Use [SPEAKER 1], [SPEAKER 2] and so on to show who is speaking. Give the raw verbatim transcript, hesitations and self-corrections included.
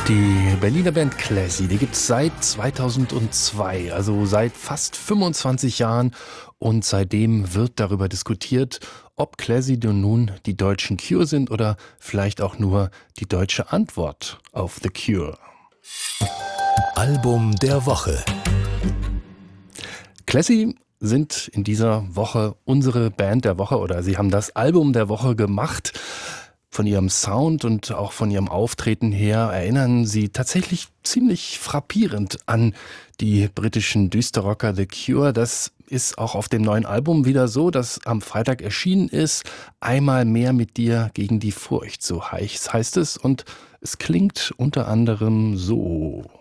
[SPEAKER 1] Die Berliner Band Classy, die gibt's seit zweitausendzwei, also seit fast fünfundzwanzig Jahren. Und seitdem wird darüber diskutiert, ob Classy nun die deutschen Cure sind oder vielleicht auch nur die deutsche Antwort auf The Cure.
[SPEAKER 2] Album der Woche.
[SPEAKER 1] Classy sind in dieser Woche unsere Band der Woche oder sie haben das Album der Woche gemacht. Von ihrem Sound und auch von ihrem Auftreten her erinnern sie tatsächlich ziemlich frappierend an die britischen Düsterrocker The Cure. Das ist auch auf dem neuen Album wieder so, das am Freitag erschienen ist. Einmal mehr mit dir gegen die Furcht, so heißt es. Und es klingt unter anderem so.